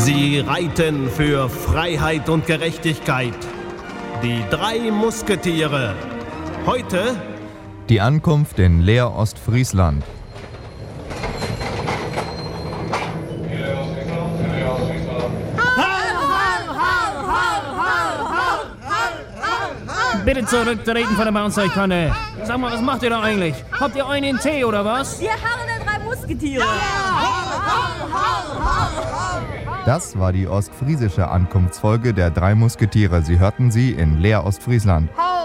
Sie reiten für Freiheit und Gerechtigkeit. Die 3 Musketiere. Heute die Ankunft in Leer Ostfriesland. Bitte zurücktreten von der Bahnsteigkanne. Sag mal, was macht ihr da eigentlich? Habt ihr einen Tee oder was? Wir haben die 3 Musketiere. Das war die ostfriesische Ankunftsfolge der 3 Musketiere. Sie hörten sie in Leer Ostfriesland.